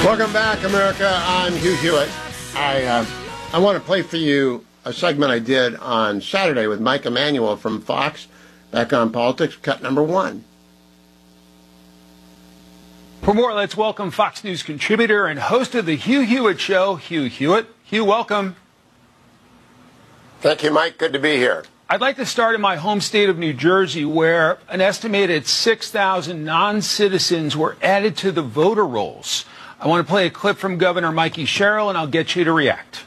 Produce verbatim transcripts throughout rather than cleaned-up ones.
Welcome back, America. I'm Hugh Hewitt. I uh, I want to play for you a segment I did on Saturday with Mike Emanuel from Fox, back on Politics, cut number one. For more, let's welcome Fox News contributor and host of the Hugh Hewitt Show, Hugh Hewitt. Hugh, welcome. Thank you, Mike. Good to be here. I'd like to start in my home state of New Jersey, where an estimated six thousand non-citizens were added to the voter rolls. I want to play a clip from Governor Mikey Sherrill, and I'll get you to react.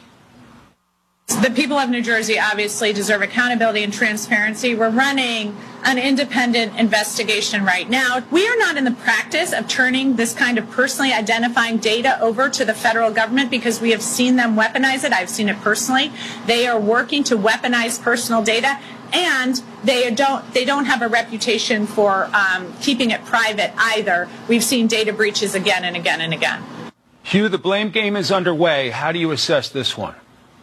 The people of New Jersey obviously deserve accountability and transparency. We're running an independent investigation right now. We are not in the practice of turning this kind of personally identifying data over to the federal government because we have seen them weaponize it. I've seen it personally. They are working to weaponize personal data, and they don't they don't have a reputation for um, keeping it private either. We've seen data breaches again and again and again. Hugh, the blame game is underway. How do you assess this one?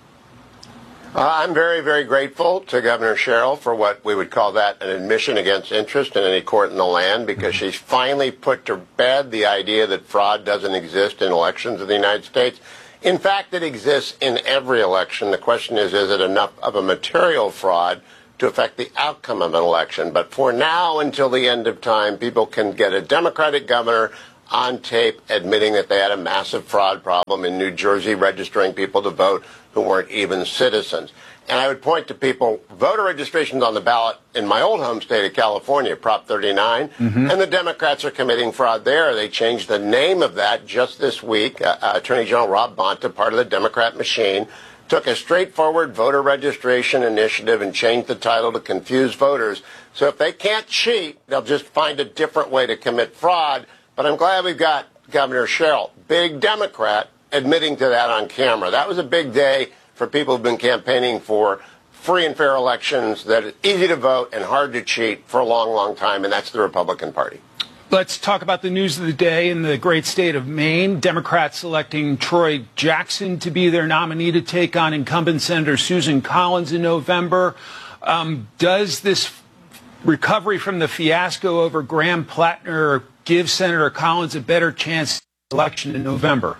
Uh, I'm very, very grateful to Governor Sherrill for what we would call that an admission against interest in any court in the land, because she's finally put to bed the idea that fraud doesn't exist in elections of the United States. In fact, it exists in every election. The question is, is it enough of a material fraud to affect the outcome of an election? But for now, until the end of time, people can get a Democratic governor on tape admitting that they had a massive fraud problem in New Jersey, registering people to vote who weren't even citizens. And I would point to people, voter registrations on the ballot in my old home state of California, Prop thirty-nine, mm-hmm. and the Democrats are committing fraud there. They changed the name of that just this week. Uh, uh, Attorney General Rob Bonta, part of the Democrat machine, took a straightforward voter registration initiative and changed the title to confuse voters. So if they can't cheat, they'll just find a different way to commit fraud. But I'm glad we've got Governor Sherrill, big Democrat, admitting to that on camera. That was a big day for people who've been campaigning for free and fair elections that are easy to vote and hard to cheat for a long, long time, and that's the Republican Party. Let's talk about the news of the day in the great state of Maine. Democrats selecting Troy Jackson to be their nominee to take on incumbent Senator Susan Collins in November. Um, does this recovery from the fiasco over Graham Plattner give Senator Collins a better chance at the election in November?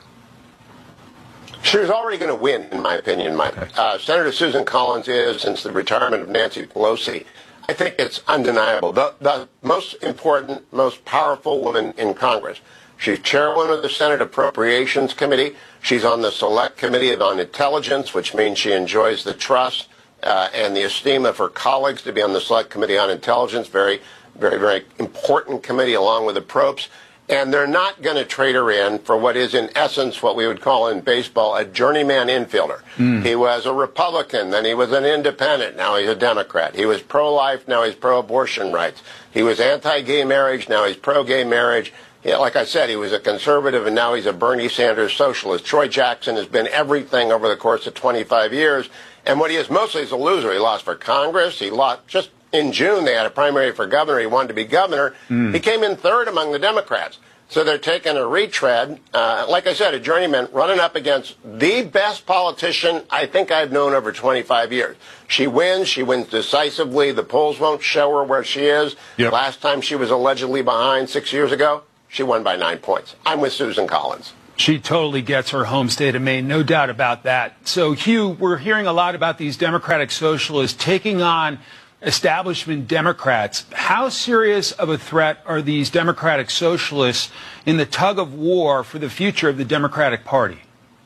She was already going to win, in my opinion, Mike. Okay. Uh, Senator Susan Collins is, since the retirement of Nancy Pelosi, I think it's undeniable, the, the most important, most powerful woman in Congress. She's chairwoman of the Senate Appropriations Committee. She's on the Select Committee on Intelligence, which means she enjoys the trust uh, and the esteem of her colleagues to be on the Select Committee on Intelligence. Very, very, very important committee, along with the Propes. And they're not going to trade her in for what is, in essence, what we would call in baseball a journeyman infielder. Mm. He was a Republican, then he was an independent, now he's a Democrat. He was pro-life, now he's pro-abortion rights. He was anti-gay marriage, now he's pro-gay marriage. Yeah, like I said, he was a conservative, and now he's a Bernie Sanders socialist. Troy Jackson has been everything over the course of twenty-five years. And what he is mostly is a loser. He lost for Congress. He lost just in June. They had a primary for governor. He wanted to be governor. Mm. He came in third among the Democrats. So they're taking a retread. Uh, like I said, a journeyman running up against the best politician I think I've known over twenty-five years. She wins. She wins decisively. The polls won't show her where she is. Yep. Last time she was allegedly behind six years ago, she won by nine points. I'm with Susan Collins. She totally gets her home state of Maine, no doubt about that. So, Hugh, we're hearing a lot about these Democratic socialists taking on establishment Democrats. How serious of a threat are these Democratic socialists in the tug of war for the future of the Democratic Party?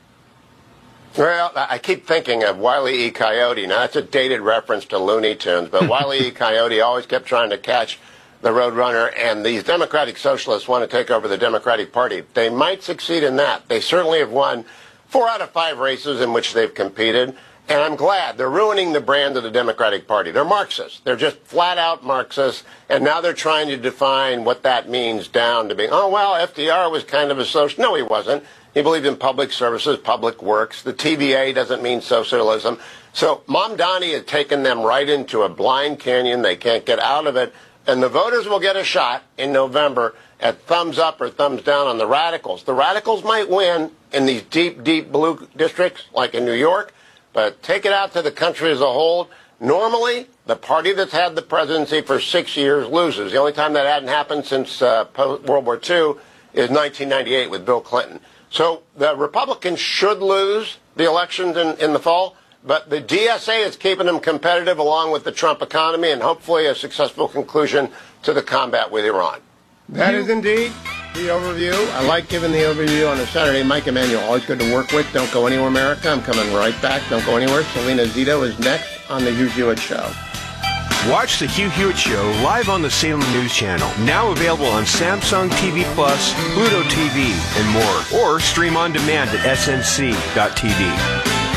Well, I keep thinking of Wile E. Coyote. Now, that's a dated reference to Looney Tunes, but Wile E. Coyote always kept trying to catch the Roadrunner, and these Democratic socialists want to take over the Democratic Party. They might succeed in that. They certainly have won four out of five races in which they've competed. And I'm glad. They're ruining the brand of the Democratic Party. They're Marxists. They're just flat-out Marxists, and now they're trying to define what that means down to being, oh, well, F D R was kind of a social. No, he wasn't. He believed in public services, public works. The T V A doesn't mean socialism. So Mamdani has taken them right into a blind canyon. They can't get out of it. And the voters will get a shot in November at thumbs up or thumbs down on the radicals. The radicals might win in these deep, deep blue districts, like in New York. But take it out to the country as a whole. Normally, the party that's had the presidency for six years loses. The only time that hadn't happened since uh, World War Two, is nineteen ninety-eight with Bill Clinton. So the Republicans should lose the elections in, in the fall, but the D S A is keeping them competitive along with the Trump economy and hopefully a successful conclusion to the combat with Iran. That is indeed the overview. I like giving the overview on a Saturday. Mike Emanuel, always good to work with. Don't go anywhere, America. I'm coming right back. Don't go anywhere. Selena Zito is next on The Hugh Hewitt Show. Watch The Hugh Hewitt Show live on the Salem News Channel. Now available on Samsung T V Plus, Pluto T V, and more. Or stream on demand at S N C dot T V.